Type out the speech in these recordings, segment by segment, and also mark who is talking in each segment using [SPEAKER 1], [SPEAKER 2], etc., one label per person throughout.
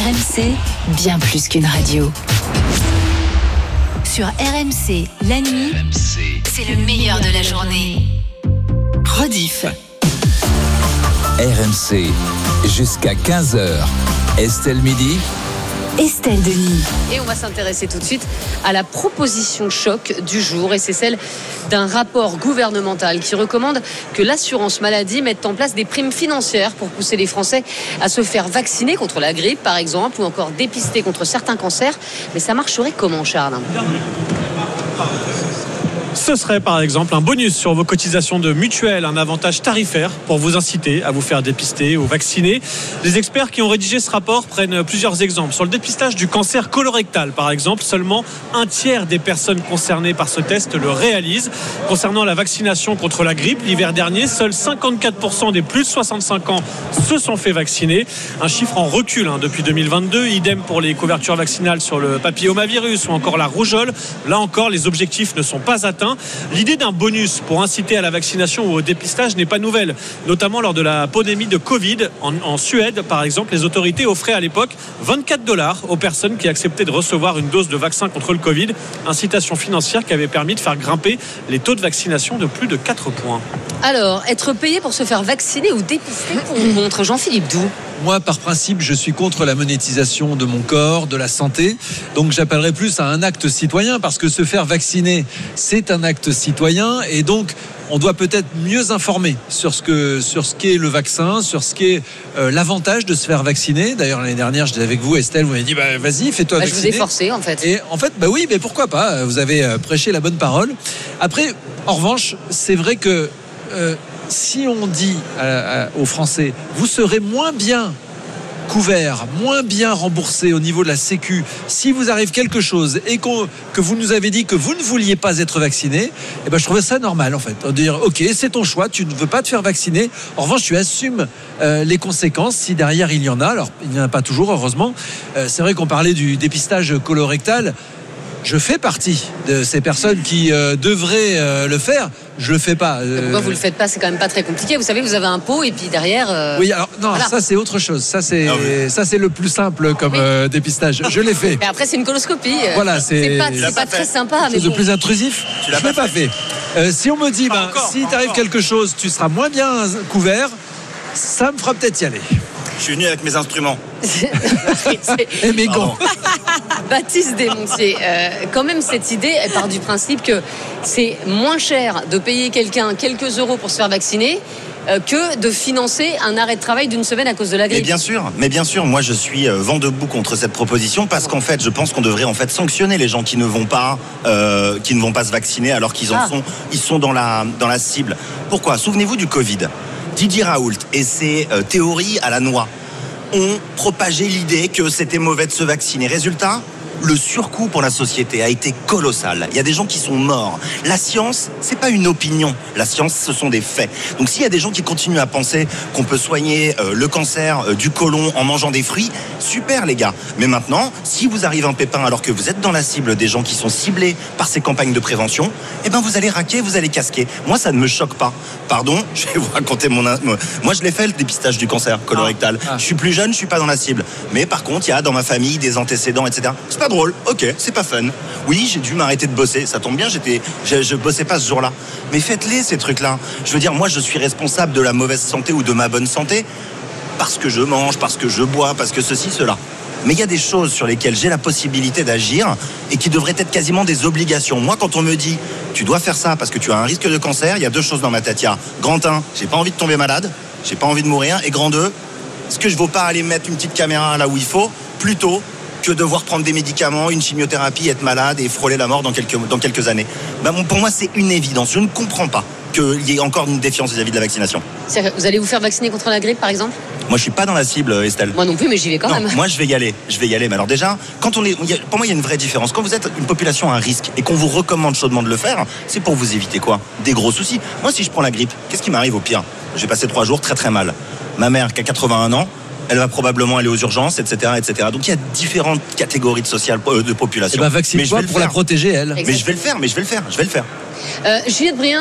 [SPEAKER 1] RMC, bien plus qu'une radio. Sur RMC, la nuit, c'est le meilleur de la journée. Rediff.
[SPEAKER 2] RMC, jusqu'à 15h. Estelle Midi.
[SPEAKER 1] Estelle Denis.
[SPEAKER 3] Et on va s'intéresser tout de suite à la proposition choc du jour. Et c'est celle d'un rapport gouvernemental qui recommande que l'assurance maladie mette en place des primes financières pour pousser les Français à se faire vacciner contre la grippe, par exemple, ou encore dépister contre certains cancers. Mais ça marcherait comment, Charles ?
[SPEAKER 4] Ce serait par exemple un bonus sur vos cotisations de mutuelle, un avantage tarifaire pour vous inciter à vous faire dépister ou vacciner. Les experts qui ont rédigé ce rapport prennent plusieurs exemples. Sur le dépistage du cancer colorectal, par exemple, seulement un tiers des personnes concernées par ce test le réalisent. Concernant la vaccination contre la grippe, l'hiver dernier, seuls 54% des plus de 65 ans se sont fait vacciner. Un chiffre en recul depuis 2022. Idem pour les couvertures vaccinales sur le papillomavirus ou encore la rougeole. Là encore, les objectifs ne sont pas atteints. L'idée d'un bonus pour inciter à la vaccination ou au dépistage n'est pas nouvelle, notamment lors de la pandémie de Covid. En Suède, par exemple, les autorités offraient à l'époque $24 aux personnes qui acceptaient de recevoir une dose de vaccin contre le Covid. Incitation financière qui avait permis de faire grimper les taux de vaccination de plus de 4 points.
[SPEAKER 3] Alors, être payé pour se faire vacciner ou dépister contre Jean-Philippe Doux.
[SPEAKER 5] Moi, par principe, je suis contre la monétisation de mon corps, de la santé. Donc, j'appellerais plus à un acte citoyen parce que se faire vacciner, c'est un acte citoyen. Et donc, on doit peut-être mieux informer sur ce qu'est le vaccin, sur ce qu'est l'avantage de se faire vacciner. D'ailleurs, l'année dernière, j'étais avec vous, Estelle, vous m'avez dit, vas-y, fais-toi vacciner.
[SPEAKER 3] Je vous ai forcé, en fait.
[SPEAKER 5] Et en fait, oui, mais pourquoi pas ? Vous avez prêché la bonne parole. Après, en revanche, c'est vrai que si on dit aux Français, vous serez moins bien couvert, moins bien remboursé au niveau de la Sécu si vous arrive quelque chose et que vous nous avez dit que vous ne vouliez pas être vacciné, je trouvais ça normal en fait. De dire ok, c'est ton choix, tu ne veux pas te faire vacciner, en revanche tu assumes les conséquences si derrière il y en a. Alors il n'y en a pas toujours, heureusement. C'est vrai qu'on parlait du dépistage colorectal. Je fais partie de ces personnes qui devraient le faire. Je le fais pas.
[SPEAKER 3] Pourquoi vous le faites pas ? C'est quand même pas très compliqué. Vous savez, vous avez un pot et puis derrière.
[SPEAKER 5] Oui, alors non, voilà. Ça c'est autre chose. Ça c'est le plus simple comme dépistage. Je l'ai fait.
[SPEAKER 3] Mais après c'est une coloscopie.
[SPEAKER 5] Voilà, c'est
[SPEAKER 3] pas très sympa. Mais
[SPEAKER 5] le plus intrusif. Je l'ai pas fait. Si on me dit, si t'arrive quelque chose, tu seras moins bien couvert, ça me fera peut-être y aller.
[SPEAKER 6] Je suis venu avec mes instruments.
[SPEAKER 5] Et mes gants.
[SPEAKER 3] Baptiste Desmontiers, quand même cette idée, elle part du principe que c'est moins cher de payer quelqu'un quelques euros pour se faire vacciner que de financer un arrêt de travail d'une semaine à cause de la grippe.
[SPEAKER 6] Mais bien sûr, moi je suis vent debout contre cette proposition parce qu'en fait, je pense qu'on devrait en fait sanctionner les gens qui ne vont pas se vacciner alors qu'ils ils sont dans la cible. Pourquoi ? Souvenez-vous du Covid. Didier Raoult et ses théories à la noix ont propagé l'idée que c'était mauvais de se vacciner. Résultat, le surcoût pour la société a été colossal. Il y a des gens qui sont morts. La science, c'est pas une opinion. La science, ce sont des faits. Donc s'il y a des gens qui continuent à penser qu'on peut soigner le cancer du côlon en mangeant des fruits, super les gars. Mais maintenant, si vous arrive un pépin alors que vous êtes dans la cible des gens qui sont ciblés par ces campagnes de prévention, vous allez raquer, vous allez casquer. Moi, ça ne me choque pas. Pardon, je vais vous raconter moi, je l'ai fait le dépistage du cancer colorectal. Je suis plus jeune, je suis pas dans la cible. Mais par contre, il y a dans ma famille des antécédents, etc. C'est pas drôle, ok, c'est pas fun. Oui, j'ai dû m'arrêter de bosser, ça tombe bien, je bossais pas ce jour-là. Mais faites-les ces trucs-là. Je veux dire, moi je suis responsable de la mauvaise santé ou de ma bonne santé parce que je mange, parce que je bois, parce que ceci, cela. Mais il y a des choses sur lesquelles j'ai la possibilité d'agir et qui devraient être quasiment des obligations. Moi, quand on me dit tu dois faire ça parce que tu as un risque de cancer, il y a deux choses dans ma tête. Il y a grand 1, j'ai pas envie de tomber malade, j'ai pas envie de mourir, et grand 2, est-ce que je ne vaux pas aller mettre une petite caméra là où il faut plutôt que devoir prendre des médicaments, une chimiothérapie, être malade et frôler la mort dans quelques années. Pour moi, c'est une évidence. Je ne comprends pas qu'il y ait encore une défiance vis-à-vis de la vaccination.
[SPEAKER 3] Vous allez vous faire vacciner contre la grippe, par exemple ?
[SPEAKER 6] Moi, je suis pas dans la cible, Estelle.
[SPEAKER 3] Moi non plus, mais j'y vais quand même.
[SPEAKER 6] Moi, je vais y aller. Mais alors déjà, pour moi, il y a une vraie différence. Quand vous êtes une population à risque et qu'on vous recommande chaudement de le faire, c'est pour vous éviter quoi ? Des gros soucis. Moi, si je prends la grippe, qu'est-ce qui m'arrive au pire ? Je vais passer 3 jours très très mal. Ma mère, qui a 81 ans, elle va probablement aller aux urgences, etc., etc. Donc il y a différentes catégories de population.
[SPEAKER 5] Vaccine-toi pour la protéger, elle.
[SPEAKER 6] Mais je vais le faire. Juliette
[SPEAKER 3] Briens,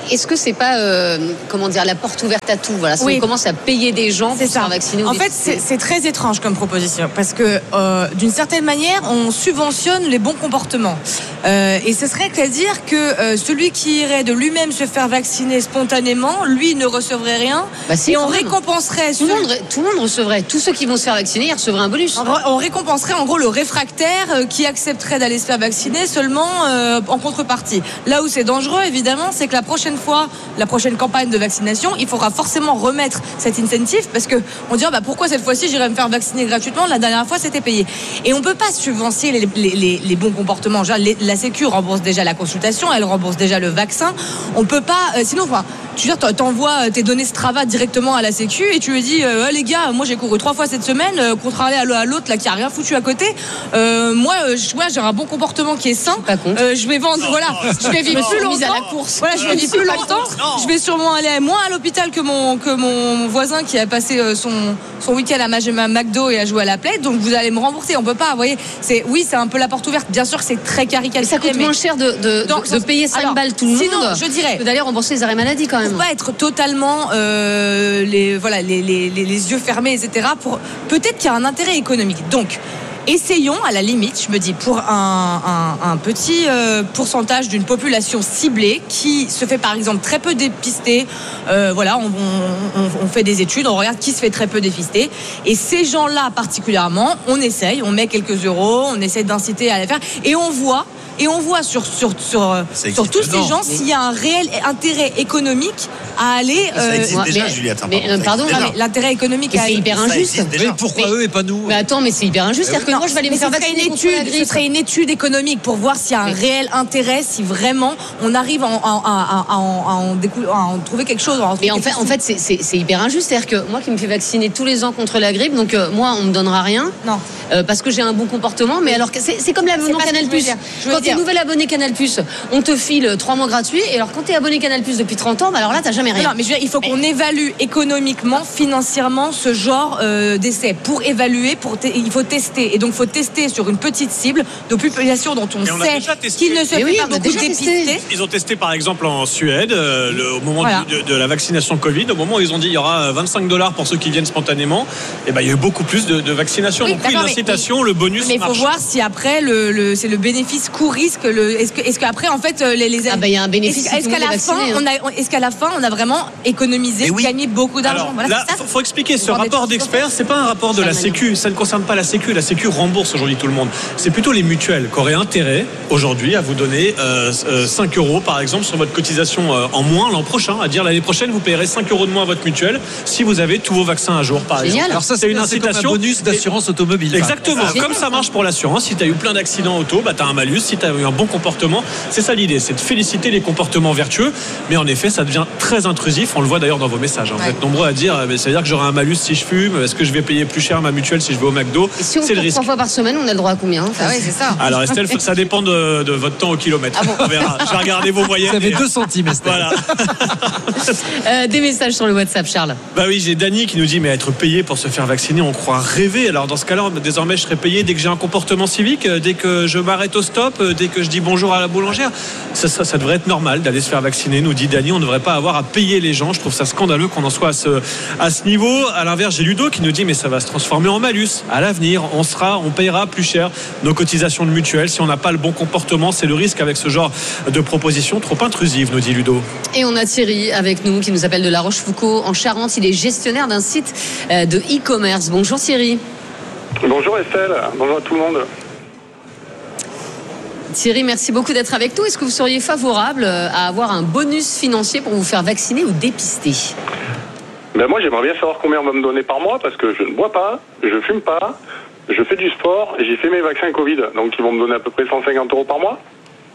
[SPEAKER 3] est-ce que c'est pas la porte ouverte à tout, voilà, si on commence à payer des gens pour se faire vacciner ou dépister.
[SPEAKER 7] En fait, c'est très étrange comme proposition parce que d'une certaine manière, on subventionne les bons comportements. Et ce serait à dire que celui qui irait de lui-même se faire vacciner spontanément, lui ne recevrait rien. Et on récompenserait
[SPEAKER 3] tout le monde recevrait. Tous ceux qui vont se faire vacciner, ils recevraient un bonus.
[SPEAKER 7] On récompenserait en gros le réfractaire qui accepterait d'aller se faire vacciner seulement en contrepartie. Là où c'est dangereux, évidemment, c'est que la prochaine campagne de vaccination, il faudra forcément remettre cet incentive parce que on dira pourquoi cette fois-ci j'irai me faire vacciner gratuitement, la dernière fois c'était payé. Et on peut pas subventionner les bons comportements. La Sécu rembourse déjà la consultation, elle rembourse déjà le vaccin. On peut pas, sinon tu veux dire, t'envoies tes données Strava directement à la Sécu et tu lui dis les gars, moi j'ai couru 3 fois cette semaine, contrairement à l'autre là qui a rien foutu à côté. Moi j'ai un bon comportement qui est sain. Je vais vendre, je vais vivre plus longtemps. À la course. Voilà, je vais vivre plus longtemps. Je vais sûrement aller moins à l'hôpital que mon voisin qui a passé son week-end à manger ma McDo et à jouer à la Play. Donc vous allez me rembourser. On peut pas, vous voyez. C'est un peu la porte ouverte. Bien sûr que c'est très caricaturé.
[SPEAKER 3] Ça coûte moins cher de payer 5 balles tout le monde.
[SPEAKER 7] Sinon, je dirais
[SPEAKER 3] que d'aller rembourser les arrêts maladie quand même.
[SPEAKER 7] Pour pas être totalement les yeux fermés, etc. Peut-être qu'il y a un intérêt économique. Donc essayons, à la limite, je me dis, pour un petit pourcentage d'une population ciblée qui se fait par exemple très peu dépister, on fait des études, on regarde qui se fait très peu dépister, et ces gens-là particulièrement, on essaye, on met quelques euros, on essaie d'inciter à les faire, et on voit sur tous ces gens s'il y a un réel intérêt économique à aller.
[SPEAKER 6] Ça existe déjà, Juliette.
[SPEAKER 7] L'intérêt économique
[SPEAKER 3] c'est hyper injuste.
[SPEAKER 5] Mais pourquoi eux et pas nous?
[SPEAKER 3] Mais attends, mais c'est hyper injuste. C'est-à-dire que moi, je vais aller me faire vacciner contre la grippe.
[SPEAKER 7] Ce serait une étude économique pour voir s'il y a un réel intérêt, si vraiment on arrive à en trouver quelque chose.
[SPEAKER 3] Mais en fait, c'est hyper injuste. C'est-à-dire que moi qui me fais vacciner tous les ans contre la grippe, donc moi, on me donnera rien.
[SPEAKER 7] Non.
[SPEAKER 3] Parce que j'ai un bon comportement. Mais alors, c'est comme l'abonnement Canal+. Quand t'es nouvel abonné Canal+, on te file 3 mois gratuits. Et alors, quand t'es abonné Canal+ depuis 30 ans, alors là, t'as jamais rien.
[SPEAKER 7] Non, mais je veux dire, il faut qu'on évalue économiquement, financièrement ce genre d'essai. Pour évaluer, il faut tester. Et donc, il faut tester sur une petite cible de population dont on sait qu'il ne se fait pas beaucoup dépister.
[SPEAKER 4] Ils ont testé, par exemple, en Suède, au moment de la vaccination Covid, au moment où ils ont dit il y aura $25 pour ceux qui viennent spontanément, et il y a eu beaucoup plus de vaccination. Donc, l'incitation, le bonus.
[SPEAKER 7] Mais il faut voir si après, c'est le bénéfice coût-risque. Est-ce qu'après, en fait,
[SPEAKER 3] il y a un bénéfice.
[SPEAKER 7] Est-ce qu'à la fin, on a vraiment économisé, gagné beaucoup d'argent?
[SPEAKER 4] Alors, là, il faut expliquer, ce rapport d'experts, c'est pas un rapport de la Sécu, ça ne concerne pas la Sécu. La Sécu rembourse aujourd'hui tout le monde. C'est plutôt les mutuelles qui auraient intérêt aujourd'hui à vous donner 5 euros par exemple sur votre cotisation en moins l'an prochain, à dire l'année prochaine vous payerez 5 euros de moins à votre mutuelle si vous avez tous vos vaccins à jour par exemple.
[SPEAKER 5] Alors ça c'est une incitation, comme un bonus d'assurance automobile.
[SPEAKER 4] Exactement, comme ça marche pour l'assurance. Si tu as eu plein d'accidents auto, tu as un malus. Si tu as eu un bon comportement, c'est ça l'idée, c'est de féliciter les comportements vertueux. Mais en effet ça devient très intrusif, on le voit d'ailleurs dans vos messages. Vous êtes nombreux à dire ça veut dire que j'aurai un malus si je fume, est-ce que je vais payer plus cher ma mutuelle si je vais au McDo?
[SPEAKER 3] Et si on court 3 fois par semaine, on a le droit à combien?
[SPEAKER 7] C'est ça.
[SPEAKER 4] Alors Estelle, ça dépend de votre temps au kilomètre. On verra. Je vais regarder vos moyennes.
[SPEAKER 5] Vous avez 2 centimes, Estelle.
[SPEAKER 3] Voilà. Des messages sur le WhatsApp, Charles.
[SPEAKER 4] Oui, j'ai Dany qui nous dit mais être payé pour se faire vacciner, on croit rêver. Alors dans ce cas-là, désormais je serai payé dès que j'ai un comportement civique, dès que je m'arrête au stop, dès que je dis bonjour à la boulangère. Ça devrait être normal d'aller se faire vacciner, nous dit Dany. On ne devrait pas avoir à payer les gens. Je trouve ça scandaleux qu'on en soit à ce niveau. À l'inverse, j'ai Ludo qui nous dit mais ça va se transformer en malus. À l'avenir, on payera plus cher nos cotisations de mutuelle si on n'a pas le bon comportement. C'est le risque avec ce genre de proposition trop intrusive, nous dit Ludo.
[SPEAKER 3] Et on a Thierry avec nous qui nous appelle de La Rochefoucauld en Charente. Il est gestionnaire d'un site de e-commerce. Bonjour Thierry.
[SPEAKER 8] Bonjour Estelle, bonjour à tout le monde.
[SPEAKER 3] Thierry, merci beaucoup d'être avec nous. Est-ce que vous seriez favorable à avoir un bonus financier pour vous faire vacciner ou dépister?
[SPEAKER 8] Moi j'aimerais bien savoir combien on va me donner par mois parce que je ne bois pas, je fume pas, je fais du sport et j'ai fait mes vaccins Covid. Donc ils vont me donner à peu près 150 € par mois.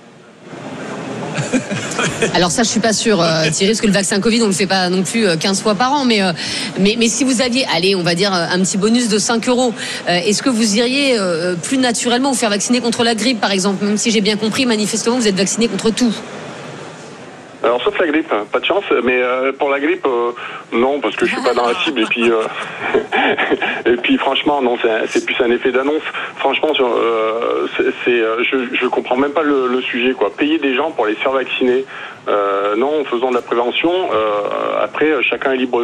[SPEAKER 3] Alors ça je suis pas sûre Thierry, parce que le vaccin Covid on le fait pas non plus 15 fois par an, mais si vous aviez, allez on va dire un petit bonus de 5 €, est-ce que vous iriez plus naturellement vous faire vacciner contre la grippe par exemple, même si j'ai bien compris manifestement vous êtes vacciné contre tout?
[SPEAKER 8] Alors sauf la grippe, pas de chance, mais pour la grippe, non, parce que je suis pas dans la cible et puis franchement, non, c'est plus un effet d'annonce. Franchement, je comprends même pas le sujet, quoi. Payer des gens pour les faire vacciner, non, faisons de la prévention. Après, chacun est libre